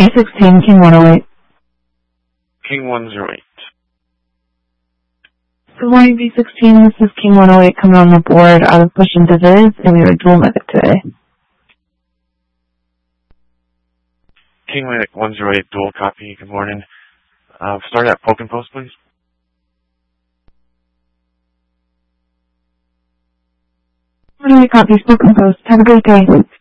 B16, King 108. King 108. Good morning, B16. This is King 108 coming on the board out of Push and Divis, and we are dual medic today. King 108, dual copy. Good morning. Start at Poke and Post, please. Copy, spoken post. Have a great day.